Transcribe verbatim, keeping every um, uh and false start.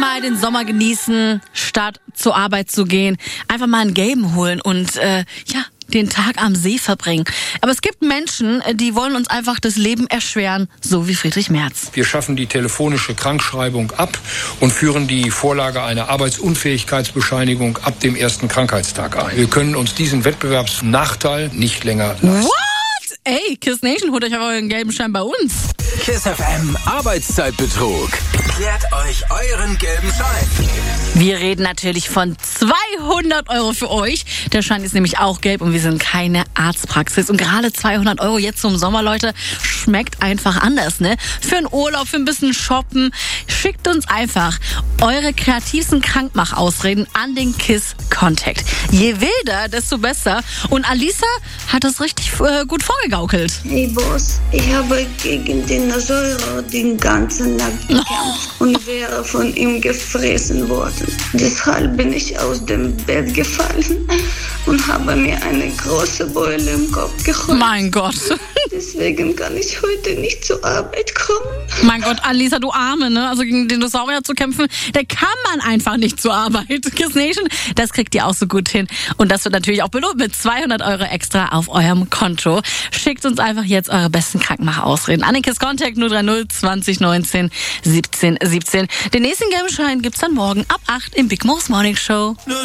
mal den Sommer genießen, statt zur Arbeit zu gehen. Einfach mal einen gelben holen und äh, ja, den Tag am See verbringen. Aber es gibt Menschen, die wollen uns einfach das Leben erschweren, so wie Friedrich Merz. Wir schaffen die telefonische Krankschreibung ab und führen die Vorlage einer Arbeitsunfähigkeitsbescheinigung ab dem ersten Krankheitstag ein. Wir können uns diesen Wettbewerbsnachteil nicht länger leisten. What? Ey, Kiss Nation, holt euch aber euren gelben Schein bei uns. Kiss F M Arbeitszeitbetrug. Klärt euch euren gelben Schein. Wir reden natürlich von zweihundert Euro für euch. Der Schein ist nämlich auch gelb und wir sind keine Arztpraxis. Und gerade zweihundert Euro jetzt zum Sommer, Leute, schmeckt einfach anders, ne? Für einen Urlaub, für ein bisschen Shoppen. Schickt uns einfach eure kreativsten Krankmachausreden an den Kiss Contact. Je wilder, desto besser. Und Alisa hat das richtig äh, gut vorgegaukelt. Hey Boss, ich habe gegen den Säurer den ganzen Nacht gekämpft und wäre von ihm gefressen worden. Deshalb bin ich aus dem Bett gefallen und habe mir eine große Beule im Kopf geholt. Mein Gott. Deswegen kann ich heute nicht zur Arbeit kommen. Mein Gott, Alisa, du Arme, ne? Also gegen Dinosaurier zu kämpfen, da kann man einfach nicht zur Arbeit. Kiss Nation, das kriegt ihr auch so gut hin. Und das wird natürlich auch belohnt mit zweihundert Euro extra auf eurem Konto. Schickt uns einfach jetzt eure besten Krankmacher-Ausreden an den Kiss Contact null drei null zwanzig neunzehn siebzehn siebzehn. Den nächsten gelben Schein gibt's dann morgen ab acht im Big Mo's Morning Show.